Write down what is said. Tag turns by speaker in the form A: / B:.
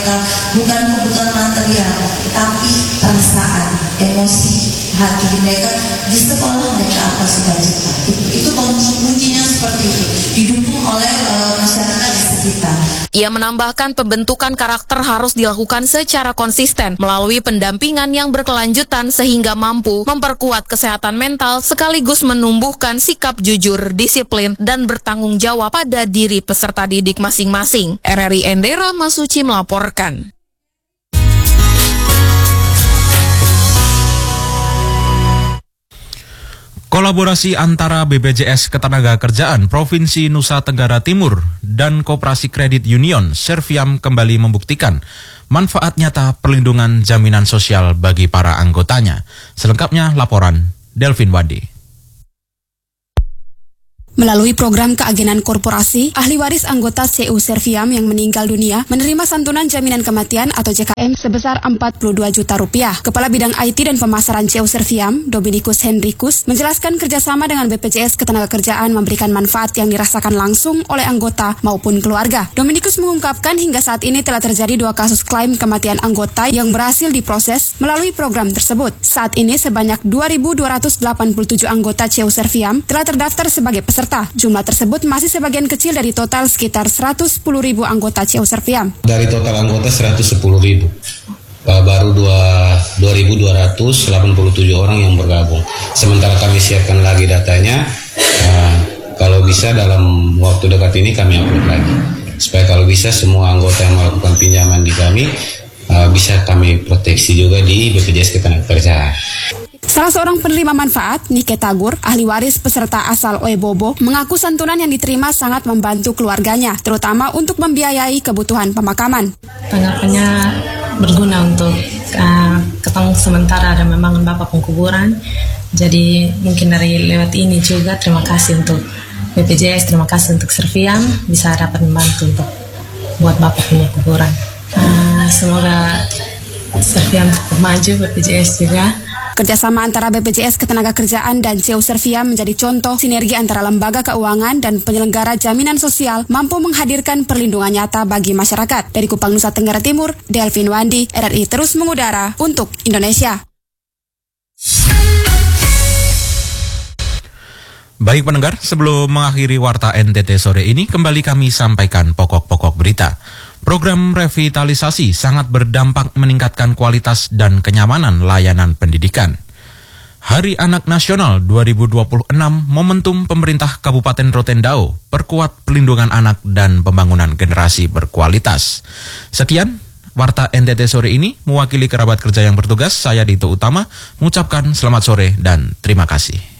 A: mereka bukan kebutuhan material, tapi perasaan, emosi, hati mereka di sekolah mereka apa sukacita. Itu kuncinya seperti itu, didukung oleh masyarakat di sekitar.
B: Ia menambahkan pembentukan karakter harus dilakukan secara konsisten melalui pendampingan yang berkelanjutan sehingga mampu memperkuat kesehatan mental sekaligus menumbuhkan sikap jujur, disiplin, dan bertanggung jawab pada diri peserta didik masing-masing. RRI Endera Masuci melaporkan.
C: Kolaborasi antara BPJS Ketenagakerjaan Provinsi Nusa Tenggara Timur dan Koperasi Kredit Union Serviam kembali membuktikan manfaat nyata perlindungan jaminan sosial bagi para anggotanya. Selengkapnya laporan Delvin Wadi.
D: Melalui program keagenan korporasi, ahli waris anggota CU Serviam yang meninggal dunia menerima santunan jaminan kematian atau JKM sebesar 42 juta rupiah. Kepala Bidang IT dan Pemasaran CU Serviam, Dominikus Henrikus, menjelaskan kerjasama dengan BPJS Ketenagakerjaan memberikan manfaat yang dirasakan langsung oleh anggota maupun keluarga. Dominikus mengungkapkan hingga saat ini telah terjadi 2 kasus klaim kematian anggota yang berhasil diproses melalui program tersebut. Saat ini sebanyak 2.287 anggota CU Serviam telah terdaftar sebagai peserta. Jumlah tersebut masih sebagian kecil dari total sekitar 110.000 anggota CU Serviam.
E: Dari total anggota 110.000, baru 2.287 orang yang bergabung. Sementara kami siapkan lagi datanya, kalau bisa dalam waktu dekat ini kami upload lagi. Supaya kalau bisa semua anggota yang melakukan pinjaman di kami, bisa kami proteksi juga di BPJS Ketenagakerjaan.
D: Salah seorang penerima manfaat, Nike Tagur, ahli waris peserta asal Oebobo, mengaku santunan yang diterima sangat membantu keluarganya, terutama untuk membiayai kebutuhan pemakaman.
F: Tanggapannya berguna untuk ketemu sementara dan membangun bapak pengkuburan. Jadi mungkin dari lewat ini juga terima kasih untuk BPJS, terima kasih untuk Serviam bisa dapat membantu untuk buat bapak punya kuburan. Semoga Serviam tetap maju, BPJS juga.
D: Kerjasama antara BPJS Ketenagakerjaan dan CU Serviam menjadi contoh sinergi antara lembaga keuangan dan penyelenggara jaminan sosial mampu menghadirkan perlindungan nyata bagi masyarakat. Dari Kupang, Nusa Tenggara Timur, Delvin Wandi, RRI terus mengudara untuk Indonesia.
C: Baik pendengar, sebelum mengakhiri Warta NTT sore ini, kembali kami sampaikan pokok-pokok berita. Program revitalisasi sangat berdampak meningkatkan kualitas dan kenyamanan layanan pendidikan. Hari Anak Nasional 2026 momentum pemerintah Kabupaten Rotendao, perkuat pelindungan anak dan pembangunan generasi berkualitas. Sekian Warta NTT sore ini, mewakili kerabat kerja yang bertugas, saya Dito Utama, mengucapkan selamat sore dan terima kasih.